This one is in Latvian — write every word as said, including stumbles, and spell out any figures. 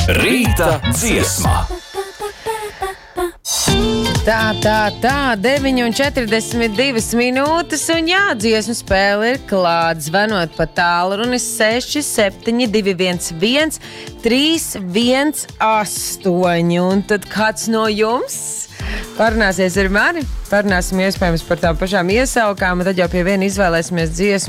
Rīta dziesma. Tā, tā, tā, deviņi un četrdesmit divas minūtes, un jā, dziesmu spēle ir klāt. Zvanot pa tālruni seši septiņi divi viens viens trīs viens astoņi. Un tad kāds no jums parunāsies ar mani? Parunāsim iespējams par tām pašām iesaukām, un tad jau pie viena izvēlēsimies dziesmu.